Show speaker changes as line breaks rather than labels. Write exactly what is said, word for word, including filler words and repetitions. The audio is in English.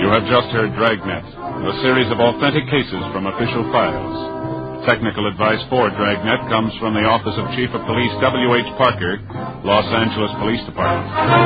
You have just heard Dragnet, a series of authentic cases from official files. Technical advice for Dragnet comes from the Office of Chief of Police W H Parker, Los Angeles Police Department.